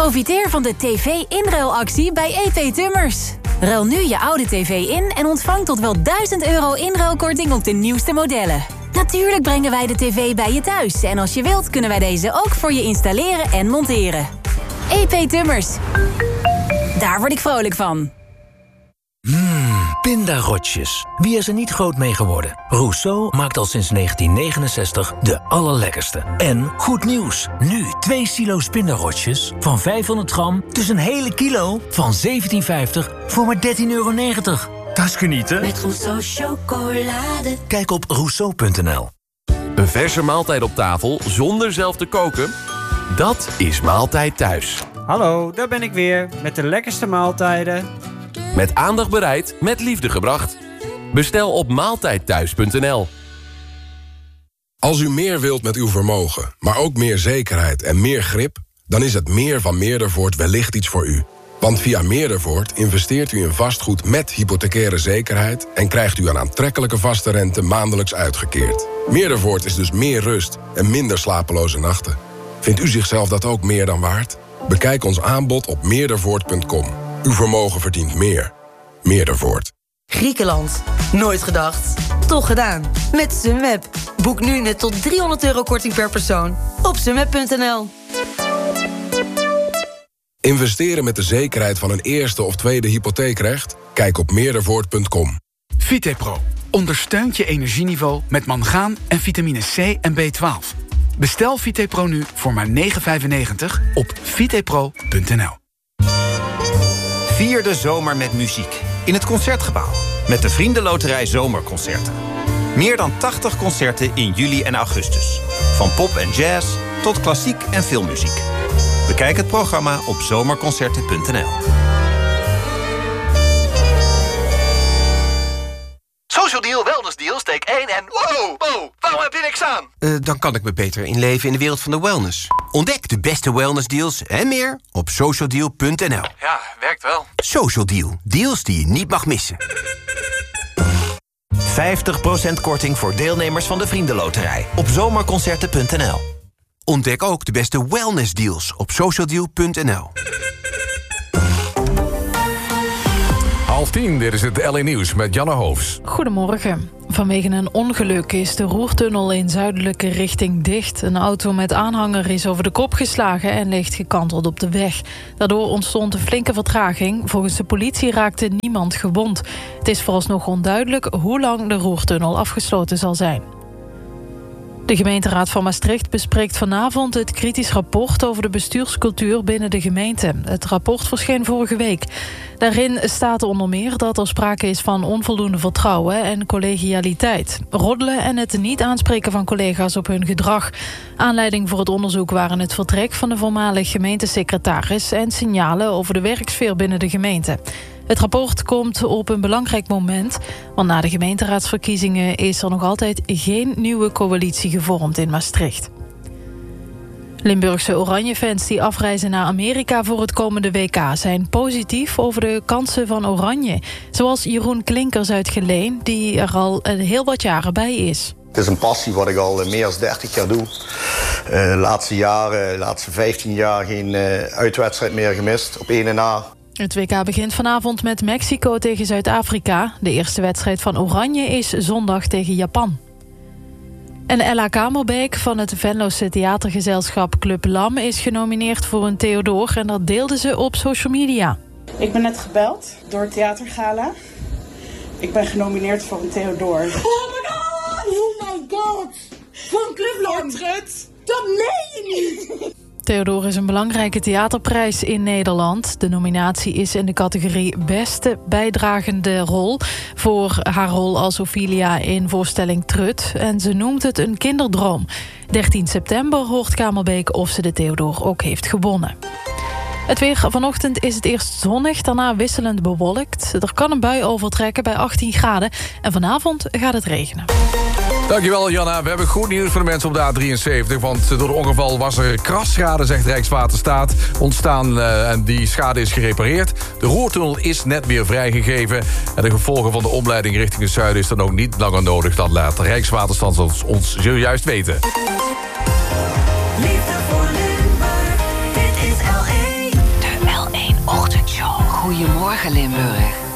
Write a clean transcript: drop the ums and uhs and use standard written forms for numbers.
Profiteer van de tv-inruilactie bij EP Tummers. Ruil nu je oude tv in en ontvang tot wel €1000 inruilkorting op de nieuwste modellen. Natuurlijk brengen wij de tv bij je thuis. En als je wilt, kunnen wij deze ook voor je installeren en monteren. EP Tummers. Daar word ik vrolijk van. Pindarotjes. Wie is er niet groot mee geworden? Rousseau maakt al sinds 1969 de allerlekkerste. En goed nieuws. Nu 2 silo's pindarotjes van 500 gram... dus een hele kilo van 17,50 voor maar €13,90. Dat is genieten. Met Rousseau chocolade. Kijk op rousseau.nl. Een verse maaltijd op tafel zonder zelf te koken? Dat is Maaltijd Thuis. Hallo, daar ben ik weer met de lekkerste maaltijden. Met aandacht bereid, met liefde gebracht. Bestel op maaltijdthuis.nl. Als u meer wilt met uw vermogen, maar ook meer zekerheid en meer grip... dan is het meer van Meerdervoort wellicht iets voor u. Want via Meerdervoort investeert u in vastgoed met hypothecaire zekerheid... en krijgt u een aantrekkelijke vaste rente maandelijks uitgekeerd. Meerdervoort is dus meer rust en minder slapeloze nachten. Vindt u zichzelf dat ook meer dan waard? Bekijk ons aanbod op meerdervoort.com. Uw vermogen verdient meer. Meerdervoort. Griekenland. Nooit gedacht. Toch gedaan. Met Sunweb. Boek nu net tot €300 korting per persoon. Op sunweb.nl. Investeren met de zekerheid van een eerste of tweede hypotheekrecht? Kijk op meerdervoort.com. Vitepro ondersteunt je energieniveau met mangaan en vitamine C en B12. Bestel Vitepro nu voor maar €9,95 op vitepro.nl. Vier de zomer met muziek in het Concertgebouw met de Vriendenloterij Zomerconcerten. Meer dan 80 concerten in juli en augustus. Van pop en jazz tot klassiek en filmmuziek. Bekijk het programma op zomerconcerten.nl. Social Deal, Wellness Deal, steek 1 en... Wow, waarom heb je niks aan? Dan kan ik me beter inleven in de wereld van de wellness. Ontdek de beste wellnessdeals en meer op socialdeal.nl. Ja, werkt wel. Social Deal. Deals die je niet mag missen. 50% korting voor deelnemers van de Vriendenloterij op zomerconcerten.nl. Ontdek ook de beste wellnessdeals op socialdeal.nl. 9:30, dit is het LA Nieuws met Janne Hoofs. Goedemorgen. Vanwege een ongeluk is de Roertunnel in zuidelijke richting dicht. Een auto met aanhanger is over de kop geslagen en ligt gekanteld op de weg. Daardoor ontstond een flinke vertraging. Volgens de politie raakte niemand gewond. Het is vooralsnog onduidelijk hoe lang de Roertunnel afgesloten zal zijn. De gemeenteraad van Maastricht bespreekt vanavond het kritisch rapport over de bestuurscultuur binnen de gemeente. Het rapport verscheen vorige week. Daarin staat onder meer dat er sprake is van onvoldoende vertrouwen en collegialiteit. Roddelen en het niet aanspreken van collega's op hun gedrag. Aanleiding voor het onderzoek waren het vertrek van de voormalig gemeentesecretaris en signalen over de werksfeer binnen de gemeente. Het rapport komt op een belangrijk moment, want na de gemeenteraadsverkiezingen is er nog altijd geen nieuwe coalitie gevormd in Maastricht. Limburgse Oranje-fans die afreizen naar Amerika voor het komende WK zijn positief over de kansen van Oranje. Zoals Jeroen Klinkers uit Geleen, die er al heel wat jaren bij is. Het is een passie wat ik al meer dan 30 jaar doe. De laatste 15 jaar geen uitwedstrijd meer gemist op 1 na. Het WK begint vanavond met Mexico tegen Zuid-Afrika. De eerste wedstrijd van Oranje is zondag tegen Japan. En Ella Kamerbeek van het Venlose theatergezelschap Club Lam is genomineerd voor een Theodor en dat deelde ze op social media. Ik ben net gebeld door het theatergala. Ik ben genomineerd voor een Theodor. Oh my god! Van Club Lam! Dat meen je niet! Theodor is een belangrijke theaterprijs in Nederland. De nominatie is in de categorie Beste bijdragende rol voor haar rol als Ophelia in voorstelling Trut. En ze noemt het een kinderdroom. 13 september hoort Kamerbeek of ze de Theodor ook heeft gewonnen. Het weer vanochtend is het eerst zonnig, daarna wisselend bewolkt. Er kan een bui overtrekken bij 18 graden. En vanavond gaat het regenen. Dankjewel, Janna. We hebben goed nieuws voor de mensen op de A73. Want door het ongeval was er krasschade, zegt Rijkswaterstaat, ontstaan en die schade is gerepareerd. De Roertunnel is net weer vrijgegeven. En de gevolgen van de omleiding richting het zuiden is dan ook niet langer nodig. Dat laat de Rijkswaterstaat ons zojuist weten. Liefde voor Limburg, dit is LA. Goedemorgen Limburg.